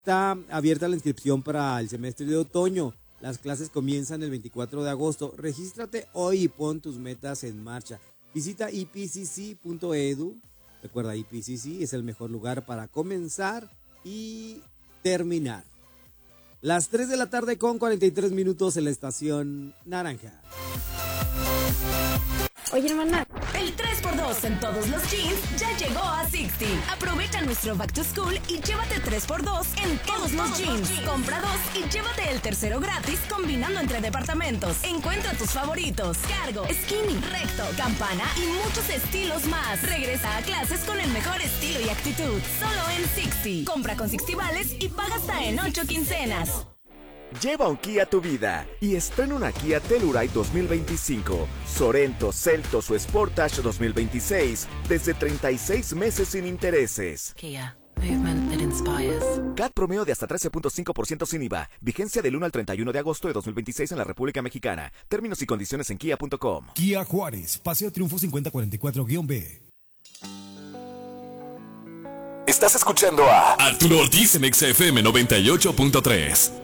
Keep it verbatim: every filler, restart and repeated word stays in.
está abierta la inscripción para el semestre de otoño. Las clases comienzan el veinticuatro de agosto. Regístrate hoy y pon tus metas en marcha. Visita i p c c punto e d u. Recuerda, I P C C es el mejor lugar para comenzar y terminar. Las tres de la tarde con cuarenta y tres minutos en la estación Naranja. Oye, hermana. El tres por dos en todos los jeans ya llegó a Sixty. Aprovecha nuestro Back to School y llévate tres por dos en todos los jeans. Compra dos y llévate el tercero gratis combinando entre departamentos. Encuentra tus favoritos: cargo, skinny, recto, campana y muchos estilos más. Regresa a clases con el mejor estilo y actitud. Solo en Sixty. Compra con Sixty Vales y paga hasta en ocho quincenas. Lleva un Kia a tu vida y estrena una Kia Telluride dos mil veinticinco, Sorento, Seltos o Sportage dos mil veintiséis desde treinta y seis meses sin intereses. Kia, movement that inspires. C A T promedio de hasta trece punto cinco por ciento sin I V A. Vigencia del uno al treinta y uno de agosto de dos mil veintiséis en la República Mexicana. Términos y condiciones en kia punto com. Kia Juárez, Paseo Triunfo cincuenta cuarenta y cuatro B. Estás escuchando a Arturo Ortiz en X F M noventa y ocho punto tres.